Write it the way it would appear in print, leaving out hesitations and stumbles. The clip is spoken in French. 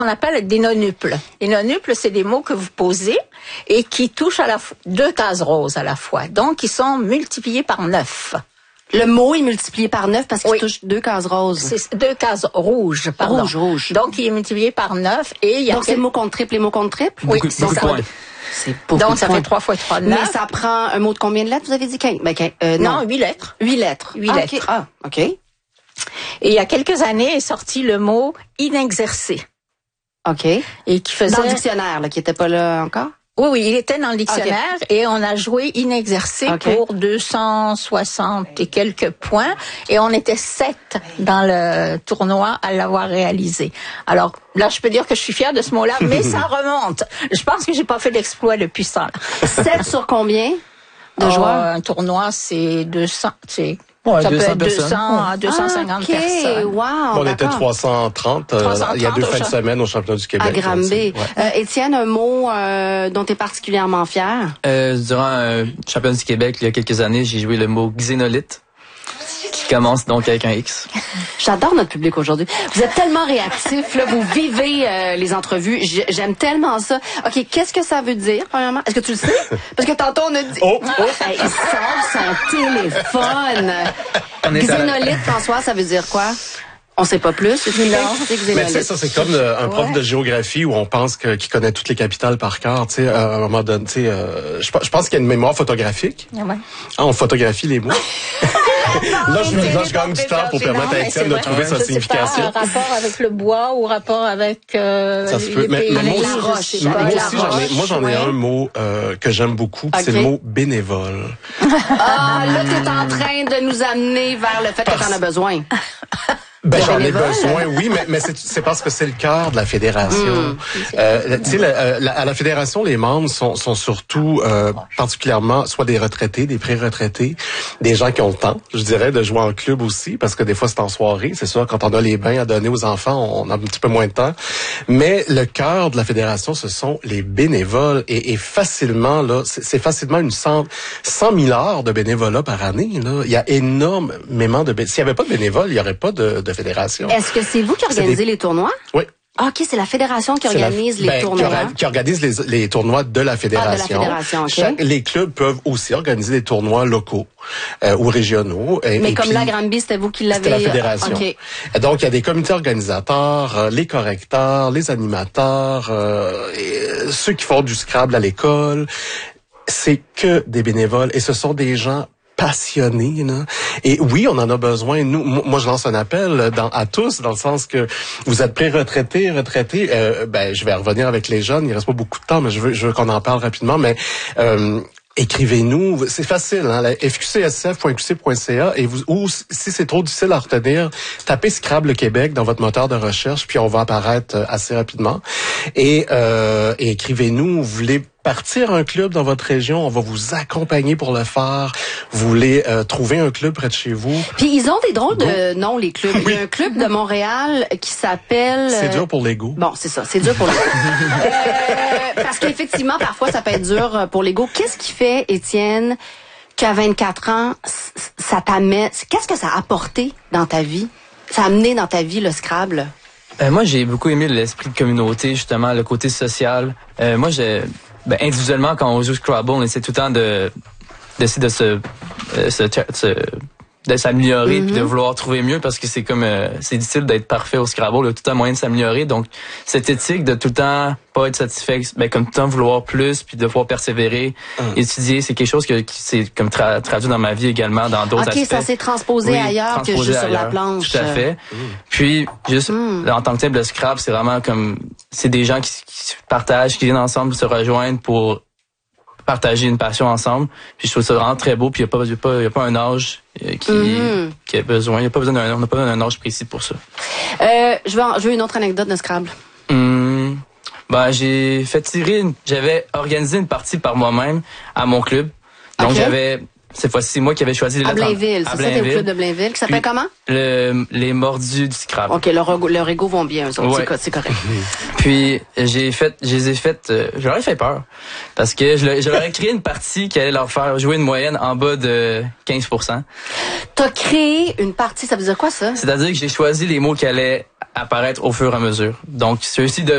On appelle des nonuples. Les nonuples, c'est des mots que vous posez et qui touchent à la deux cases roses à la fois. Donc, ils sont multipliés par 9. Le mot est multiplié par 9 parce qu'il touche deux cases roses. C'est deux cases rouges, pardon. Rouge. Donc, il est multiplié par 9 et il y a... Donc, c'est le mot contre triple et mot contre triple? Oui, c'est ça. C'est beaucoup. Donc, ça fait 3 fois 3, 9. Mais ça prend un mot de combien de lettres, vous avez dit? Non, 8 lettres. 8 lettres. 8 lettres. Okay. Ah, OK. Et il y a quelques années est sorti le mot inexercé. OK. Et qui faisait... Dans le dictionnaire, là, qui était pas là encore? Oui, il était dans le dictionnaire et on a joué inexercé pour 260 et quelques points et on était 7 dans le tournoi à l'avoir réalisé. Alors là, je peux dire que je suis fière de ce mot-là, mais ça remonte. Je pense que j'ai pas fait d'exploit depuis ça. 7 sur combien de joueurs? Un tournoi, c'est 200, c'est... Ouais, ça peut 200 être 200 à 250 personnes. Wow, on était 330. Il y a 2 fins de semaine au championnat du Québec. À Granby. Étienne, un mot dont tu es particulièrement fier? Durant un championnat du Québec, il y a quelques années, j'ai joué le mot xénolithe, qui commence donc avec un X. J'adore notre public aujourd'hui. Vous êtes tellement réactifs, là, vous vivez les entrevues. J'aime tellement ça. OK, qu'est-ce que ça veut dire, premièrement? Est-ce que tu le sais? Parce que tantôt, on a dit... Hey, il sort son téléphone. Xénolithe, François, ça veut dire quoi? On sait pas plus. Mais tu sais, ça, c'est comme un prof de géographie où on pense qu'il connaît toutes les capitales par cœur. Tu sais, à un moment donné, tu sais, je pense qu'il y a une mémoire photographique. On photographie les mots. Là, je gagne du temps pour permettre à Étienne de trouver sa signification. Un rapport avec le bois ou rapport avec ça se peut. Mais moi, j'en ai un mot que j'aime beaucoup, c'est le mot bénévole. Ah, là, t'es en train de nous amener vers le fait que t'en as besoin. Ben, j'en ai besoin, oui, mais c'est parce que c'est le cœur de la fédération. Tu sais, à la fédération, les membres sont surtout particulièrement soit des retraités, des pré-retraités, des gens qui ont le temps, je dirais, de jouer en club aussi, parce que des fois c'est en soirée, c'est sûr, quand on a les bains à donner aux enfants, on a un petit peu moins de temps. Mais le cœur de la fédération, ce sont les bénévoles et facilement là, c'est facilement 100 000 heures de bénévolat par année. Là, il y a énormément de s'il y avait pas de bénévoles, il y aurait pas de fédération. Est-ce que c'est vous qui organisez les tournois? Oui. OK, c'est la fédération qui organise les tournois. Qui organise les tournois de la fédération. Les clubs peuvent aussi organiser des tournois locaux ou régionaux. Mais comme la Granby, c'était vous qui l'avez... C'était la fédération. Okay. Donc, il y a des comités organisateurs, les correcteurs, les animateurs, ceux qui font du Scrabble à l'école. C'est que des bénévoles et ce sont des gens passionnés, là. Et oui, on en a besoin. Nous, moi, je lance un appel à tous, dans le sens que vous êtes retraités. Je vais revenir avec les jeunes. Il reste pas beaucoup de temps, mais je veux qu'on en parle rapidement. Mais écrivez-nous, c'est facile, hein, fqcsf.qc.ca et ou si c'est trop difficile à retenir, tapez Scrabble Québec dans votre moteur de recherche, puis on va apparaître assez rapidement. Et écrivez-nous, vous voulez partir un club dans votre région, on va vous accompagner pour le faire. Vous voulez trouver un club près de chez vous. Puis ils ont des drôles de noms, les clubs. Oui. Il y a un club de Montréal qui s'appelle... C'est dur pour l'ego. Bon, c'est ça, c'est dur pour l'ego. Parce qu'effectivement, parfois, ça peut être dur pour l'ego. Qu'est-ce qui fait, Étienne, qu'à 24 ans, ça t'amène... Qu'est-ce que ça a apporté dans ta vie? Ça a amené dans ta vie le Scrabble? Moi, j'ai beaucoup aimé l'esprit de communauté, justement, le côté social. Individuellement, quand on joue Scrabble, on essaie tout le temps d'essayer de s'améliorer puis de vouloir trouver mieux parce que c'est comme c'est difficile d'être parfait au Scrabble, il y a tout le temps moyen de s'améliorer. Donc cette éthique de tout le temps pas être satisfait, comme tout le temps vouloir plus puis de pouvoir persévérer, étudier, c'est quelque chose qui c'est comme traduit dans ma vie également dans d'autres aspects. OK, ça s'est transposé ailleurs que juste sur la planche. Tout à fait. Puis juste en tant que tel, le Scrabble, c'est vraiment comme c'est des gens qui partagent, qui viennent ensemble se rejoindre pour partager une passion ensemble. Puis je trouve ça vraiment très beau. Puis il y a pas un âge qui a besoin. Il y a pas besoin on n'a pas besoin d'un âge précis pour ça. Je veux une autre anecdote de Scrabble. J'avais organisé une partie par moi-même à mon club. Donc cette fois-ci, c'est moi qui avais choisi les lettres. À Blainville, c'est ça, t'es au club de Blainville, qui s'appelle comment? Les Mordus du Scrabble. OK, leur ego vont bien, eux autres, c'est correct. Puis, je leur ai fait peur. Parce que je leur ai créé une partie qui allait leur faire jouer une moyenne en bas de 15%. T'as créé une partie, ça veut dire quoi, ça? C'est-à-dire que j'ai choisi les mots qui allaient apparaître au fur et à mesure. Donc, ceux-ci